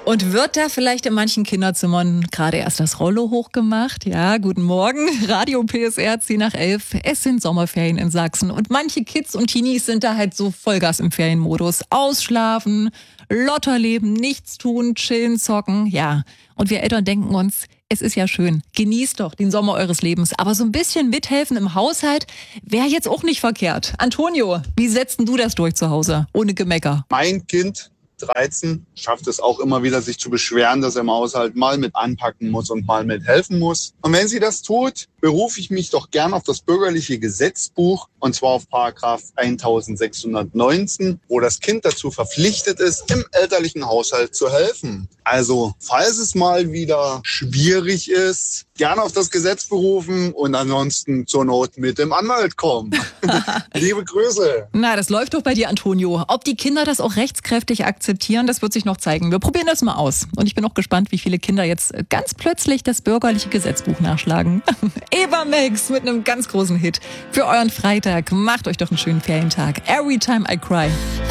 Und wird da vielleicht in manchen Kinderzimmern gerade erst das Rollo hochgemacht? Ja, guten Morgen. Radio PSR 10 nach 11. Es sind Sommerferien in Sachsen. Und manche Kids und Teenies sind da halt so Vollgas im Ferienmodus. Ausschlafen, Lotterleben, nichts tun, chillen, zocken. Ja, und wir Eltern denken uns, es ist ja schön. Genießt doch den Sommer eures Lebens. Aber so ein bisschen mithelfen im Haushalt wäre jetzt auch nicht verkehrt. Antonio, wie setzt denn du das durch zu Hause? Ohne Gemecker. Mein Kind 13 schafft es auch immer wieder, sich zu beschweren, dass er im Haushalt mal mit anpacken muss und mal mit helfen muss. Und wenn sie das tut, berufe ich mich doch gern auf das bürgerliche Gesetzbuch, und zwar auf Paragraph 1619, wo das Kind dazu verpflichtet ist, im elterlichen Haushalt zu helfen. Also, falls es mal wieder schwierig ist, gerne auf das Gesetz berufen und ansonsten zur Not mit dem Anwalt kommen. Liebe Grüße. Na, das läuft doch bei dir, Antonio. Ob die Kinder das auch rechtskräftig akzeptieren, das wird sich noch zeigen. Wir probieren das mal aus. Und ich bin auch gespannt, wie viele Kinder jetzt ganz plötzlich das bürgerliche Gesetzbuch nachschlagen. Eva Max mit einem ganz großen Hit für euren Freitag. Macht euch doch einen schönen Ferientag. Every time I cry.